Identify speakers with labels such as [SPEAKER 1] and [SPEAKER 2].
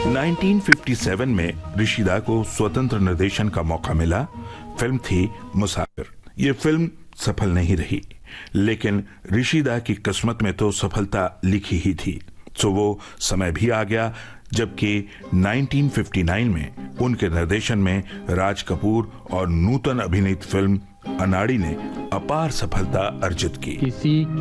[SPEAKER 1] 1957 में ऋषिदा को स्वतंत्र निर्देशन का मौका मिला। फिल्म थी मुसाफिर। ये फिल्म सफल नहीं रही, लेकिन ऋषिदा की किस्मत में तो सफलता लिखी ही थी। सो वो समय भी आ गया जबकि 1959 में उनके निर्देशन में राज कपूर और नूतन अभिनीत फिल्म अनाड़ी ने अपार सफलता अर्जित की।